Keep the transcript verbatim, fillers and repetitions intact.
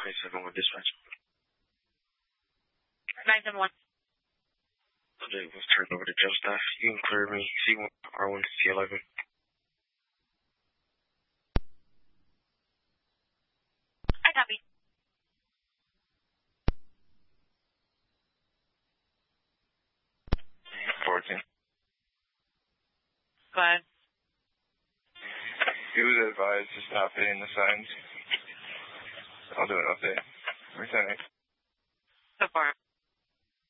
twenty-seven with dispatch. nine seven one. Subject was turned over to jail staff. You can clear me C one, R one, C eleven. I copy. fourteen. Go ahead. He was advised to stop hitting the signs. I'll do an update. Returning.